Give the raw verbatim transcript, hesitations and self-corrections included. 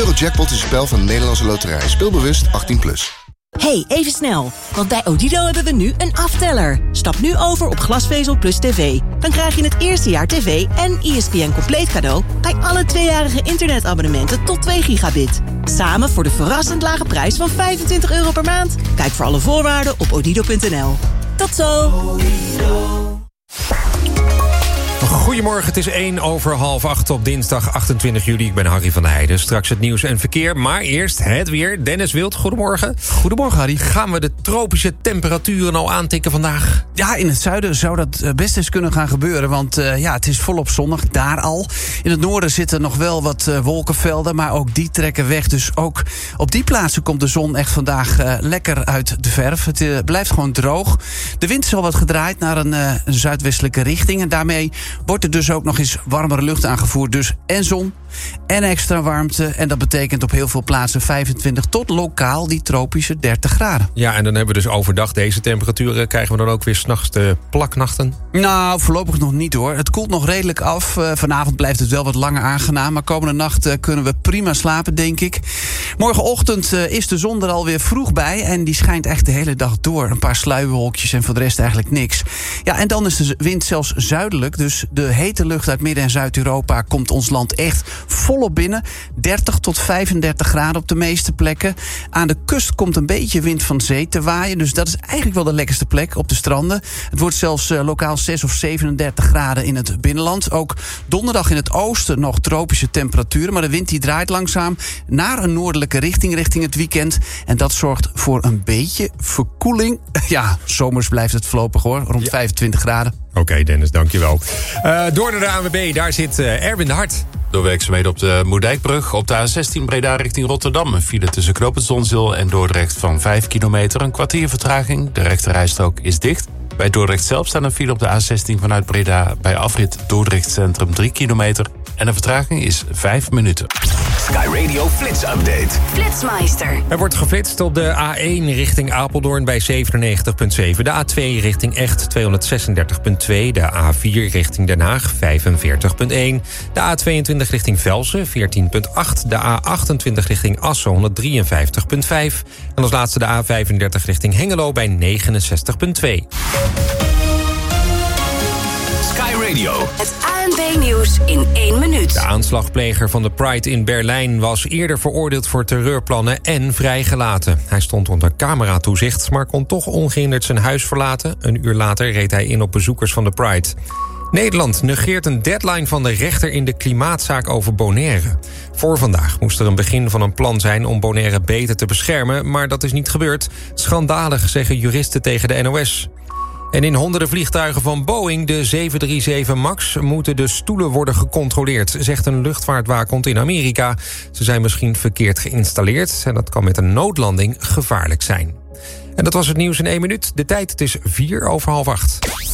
Eurojackpot is een spel van de Nederlandse Loterij. Speel bewust achttien plus. Hey, even snel. Want bij Odido hebben we nu een afteller. Stap nu over op glasvezel plus tv. Dan krijg je het eerste jaar tv en E S P N compleet cadeau... bij alle tweejarige internetabonnementen tot twee gigabit. Samen voor de verrassend lage prijs van vijfentwintig euro per maand. Kijk voor alle voorwaarden op odido punt n l. Tot zo! Goedemorgen, het is één over half acht op dinsdag achtentwintig juli. Ik ben Harry van der Heijden. Straks het nieuws en verkeer, maar eerst het weer. Dennis Wild, goedemorgen. Goedemorgen, Harry. Gaan we de tropische temperaturen al aantikken vandaag? Ja, in het zuiden zou dat best eens kunnen gaan gebeuren. Want uh, ja, het is volop zonnig, daar al. In het noorden zitten nog wel wat uh, wolkenvelden, maar ook die trekken weg. Dus ook op die plaatsen komt de zon echt vandaag uh, lekker uit de verf. Het uh, blijft gewoon droog. De wind is al wat gedraaid naar een, uh, een zuidwestelijke richting. En daarmee wordt er dus ook nog eens warmere lucht aangevoerd. Dus en zon en extra warmte. En dat betekent op heel veel plaatsen vijfentwintig tot lokaal die tropische dertig graden. Ja, en dan hebben we dus overdag deze temperaturen. Krijgen we dan ook weer 's nachts de plaknachten? Nou, voorlopig nog niet hoor. Het koelt nog redelijk af. Uh, vanavond blijft het wel wat langer aangenaam. Maar komende nacht uh, kunnen we prima slapen, denk ik. Morgenochtend uh, is de zon er alweer vroeg bij. En die schijnt echt de hele dag door. Een paar sluierwolkjes en voor de rest eigenlijk niks. Ja, en dan is de wind zelfs zuidelijk. Dus de hete lucht uit Midden- en Zuid-Europa komt ons land echt volop binnen. dertig tot vijfendertig graden op de meeste plekken. Aan de kust komt een beetje wind van zee te waaien. Dus dat is eigenlijk wel de lekkerste plek op de stranden. Het wordt zelfs uh, lokaal zes of zevenendertig graden in het binnenland. Ook donderdag in het oosten nog tropische temperaturen. Maar de wind die draait langzaam naar een noordelijke richting, richting het weekend. En dat zorgt voor een beetje verkoeling. Ja, zomers blijft het voorlopig hoor. Rond ja. vijfentwintig graden. Oké, okay, Dennis, dankjewel. Uh, door naar de A N W B, daar zit uh, Erwin de Hart. Door werkzaamheden op de Moerdijkbrug. Op de A zestien Breda richting Rotterdam. Een file tussen Knoopend Zonzeel en Dordrecht van vijf kilometer. Een kwartier vertraging. De rechterrijstrook is dicht. Bij Dordrecht zelf staat een file op de A zestien vanuit Breda. Bij afrit Dordrecht Centrum drie kilometer. En de vertraging is vijf minuten. Sky Radio Flits Update. Flitsmeister. Er wordt geflitst op de A één richting Apeldoorn bij zevenennegentig komma zeven. De A twee richting Echt tweehonderdzesendertig komma twee. De A vier richting Den Haag vijfenveertig komma één. De A tweeëntwintig richting Velsen veertien komma acht. De A achtentwintig richting Assen honderddrieënvijftig komma vijf. En als laatste de A vijfendertig richting Hengelo bij negenenzestig komma twee. Sky Radio. Het A N B-nieuws in één minuut. De aanslagpleger van de Pride in Berlijn was eerder veroordeeld voor terreurplannen en vrijgelaten. Hij stond onder cameratoezicht, maar kon toch ongehinderd zijn huis verlaten. Een uur later reed hij in op bezoekers van de Pride. Nederland negeert een deadline van de rechter in de klimaatzaak over Bonaire. Voor vandaag moest er een begin van een plan zijn om Bonaire beter te beschermen, maar dat is niet gebeurd. Schandalig, zeggen juristen tegen de N O S. En in honderden vliegtuigen van Boeing, de zeven drie zeven MAX... moeten de stoelen worden gecontroleerd, zegt een luchtvaartwaakhond in Amerika. Ze zijn misschien verkeerd geïnstalleerd en dat kan met een noodlanding gevaarlijk zijn. En dat was het nieuws in één minuut. De tijd, het is vier over half acht.